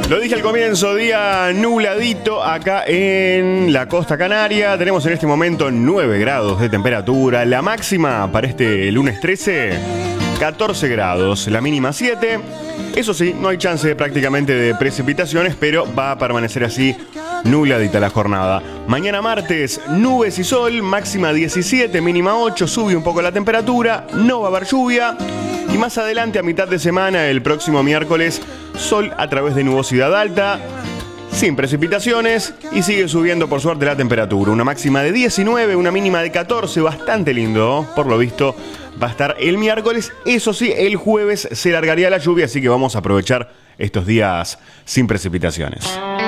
Lo dije al comienzo, día nubladito acá en la costa canaria. Tenemos en este momento 9 grados de temperatura. La máxima para este lunes 13, 14 grados. La mínima 7. Eso sí, no hay chance prácticamente de precipitaciones, pero va a permanecer así nubladita la jornada. Mañana martes, nubes y sol, máxima 17, mínima 8. Sube un poco la temperatura, no va a haber lluvia. Y más adelante, a mitad de semana, el próximo miércoles, sol a través de nubosidad alta, sin precipitaciones, y sigue subiendo por suerte la temperatura. Una máxima de 19, una mínima de 14, bastante lindo, ¿no? Por lo visto va a estar el miércoles. Eso sí, el jueves se largaría la lluvia, así que vamos a aprovechar estos días sin precipitaciones.